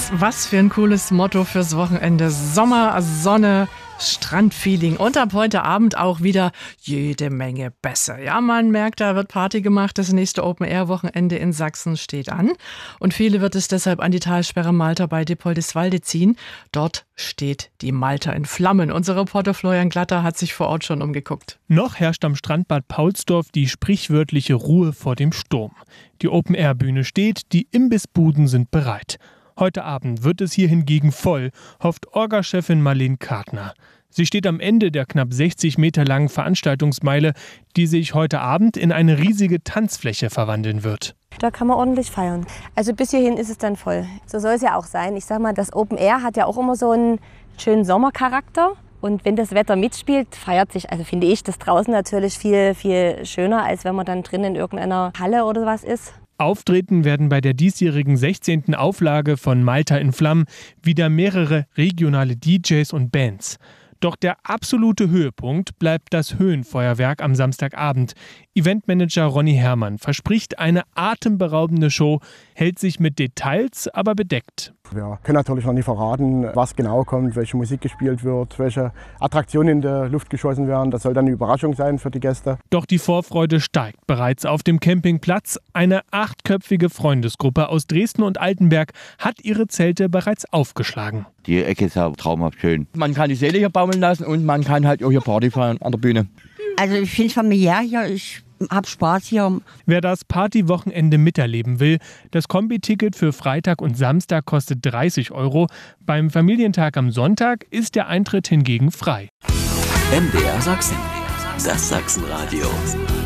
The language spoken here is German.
Was für ein cooles Motto fürs Wochenende. Sommer, Sonne, Strandfeeling und ab heute Abend auch wieder jede Menge Bässe. Ja, man merkt, da wird Party gemacht. Das nächste Open-Air-Wochenende in Sachsen steht an. Und viele wird es deshalb an die Talsperre Malta bei Dippoldiswalde ziehen. Dort steht die Malta in Flammen. Unser Reporter Florian Glatter hat sich vor Ort schon umgeguckt. Noch herrscht am Strandbad Paulsdorf die sprichwörtliche Ruhe vor dem Sturm. Die Open-Air-Bühne steht, die Imbissbuden sind bereit. Heute Abend wird es hier hingegen voll, hofft Orga-Chefin Marlene Kartner. Sie steht am Ende der knapp 60 Meter langen Veranstaltungsmeile, die sich heute Abend in eine riesige Tanzfläche verwandeln wird. Da kann man ordentlich feiern. Also bis hierhin ist es dann voll. So soll es ja auch sein. Ich sag mal, das Open Air hat ja auch immer so einen schönen Sommercharakter. Und wenn das Wetter mitspielt, feiert sich, also finde ich, das draußen natürlich viel, viel schöner, als wenn man dann drin in irgendeiner Halle oder was ist. Auftreten werden bei der diesjährigen 16. Auflage von Malta in Flammen wieder mehrere regionale DJs und Bands. Doch der absolute Höhepunkt bleibt das Höhenfeuerwerk am Samstagabend. Eventmanager Ronny Herrmann verspricht eine atemberaubende Show, hält sich mit Details aber bedeckt. Wir können natürlich noch nicht verraten, was genau kommt, welche Musik gespielt wird, welche Attraktionen in der Luft geschossen werden. Das soll dann eine Überraschung sein für die Gäste. Doch die Vorfreude steigt bereits auf dem Campingplatz. Eine 8-köpfige Freundesgruppe aus Dresden und Altenberg hat ihre Zelte bereits aufgeschlagen. Die Ecke ist ja traumhaft schön. Man kann die Seele hier baumeln lassen und man kann halt auch hier Party feiern an der Bühne. Also ich finde es familiär hier, ich habe Spaß hier. Wer das Partywochenende miterleben will, das Kombi-Ticket für Freitag und Samstag kostet 30 €. Beim Familientag am Sonntag ist der Eintritt hingegen frei. MDR Sachsen, das Sachsenradio.